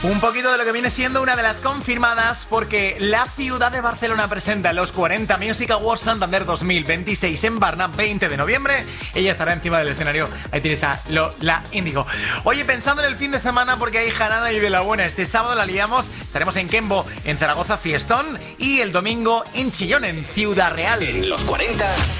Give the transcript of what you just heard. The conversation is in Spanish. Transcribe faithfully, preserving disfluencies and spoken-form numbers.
Un poquito de lo que viene siendo una de las confirmadas, porque la ciudad de Barcelona presenta los cuarenta Music Awards Santander dos mil veintiséis en Barna, veinte de noviembre. Ella estará encima del escenario. Ahí tienes a Lola Índigo. Oye, pensando en el fin de semana, porque hay jarana y de la buena. Este sábado la liamos. Estaremos en Kembo, en Zaragoza, fiestón. Y el domingo en Chillón, en Ciudad Real. En los cuarenta.